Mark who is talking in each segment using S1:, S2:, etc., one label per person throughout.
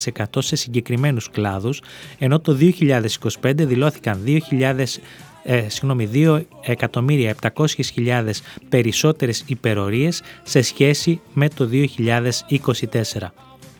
S1: σε συγκεκριμένους κλάδους, ενώ το 2025 δηλώθηκαν 2.700.000 περισσότερες υπερορίες σε σχέση με το 2024.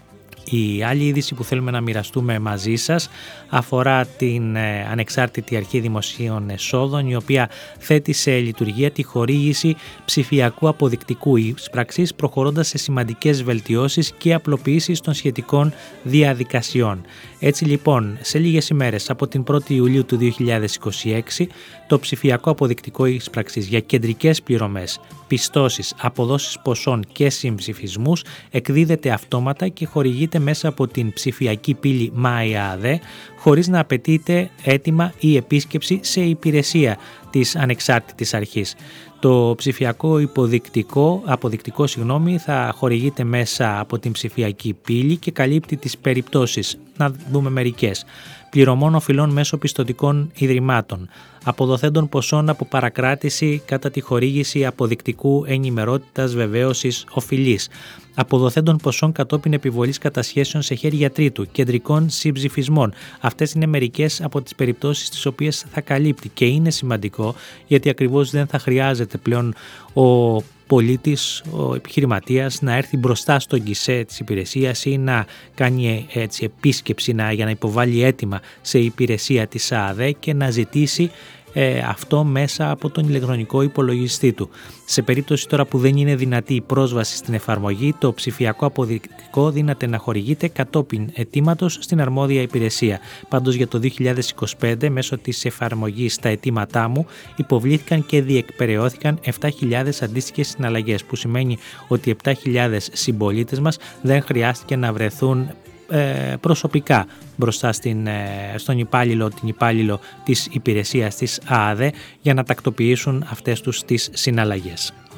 S1: Η άλλη είδηση που θέλουμε να μοιραστούμε μαζί σας αφορά την Ανεξάρτητη Αρχή Δημοσίων Εσόδων, η οποία θέτει σε λειτουργία τη χορήγηση ψηφιακού αποδεικτικού ίσπραξης, προχωρώντας σε σημαντικές βελτιώσεις και απλοποιήσεις των σχετικών διαδικασιών. Έτσι λοιπόν, σε λίγες ημέρες από την 1η Ιουλίου του 2026, το ψηφιακό αποδεικτικό ίσπραξης για κεντρικές πληρωμές, πιστώσεις, αποδόσεις ποσών και συμψηφισμούς εκδίδεται αυτόματα και χορηγείται μέσα από την ψηφιακή πύλη MyAD, χωρίς να απαιτείται αίτημα ή επίσκεψη σε υπηρεσία της ανεξάρτητης αρχής. Το ψηφιακό αποδεικτικό θα χορηγείται μέσα από την ψηφιακή πύλη και καλύπτει τις περιπτώσεις, να δούμε μερικές: πληρωμών οφειλών μέσω πιστωτικών ιδρυμάτων, αποδοθέντων ποσών από παρακράτηση κατά τη χορήγηση αποδεικτικού ενημερότητας βεβαίωσης οφειλής, αποδοθέντων ποσών κατόπιν επιβολής κατασχέσεων σε χέρια τρίτου, κεντρικών συμψηφισμών. Αυτές είναι μερικές από τις περιπτώσεις τις οποίες θα καλύπτει, και είναι σημαντικό γιατί ακριβώς δεν θα χρειάζεται πλέον ο πολίτης, ο επιχειρηματίας να έρθει μπροστά στο γκισέ της υπηρεσίας ή να κάνει επίσκεψη για να υποβάλει αίτημα σε υπηρεσία της ΑΔΕ και να ζητήσει αυτό μέσα από τον ηλεκτρονικό υπολογιστή του. Σε περίπτωση τώρα που δεν είναι δυνατή η πρόσβαση στην εφαρμογή, το ψηφιακό αποδεικτικό δύναται να χορηγείται κατόπιν αιτήματος στην αρμόδια υπηρεσία. Πάντως για το 2025 μέσω της εφαρμογής στα αιτήματά μου υποβλήθηκαν και διεκπεραιώθηκαν 7.000 αντίστοιχες συναλλαγές, που σημαίνει ότι 7.000 συμπολίτες μας δεν χρειάστηκε να βρεθούν προσωπικά μπροστά στον την υπάλληλο της υπηρεσίας της ΑΔΕ για να τακτοποιήσουν αυτές τους τις συναλλαγές.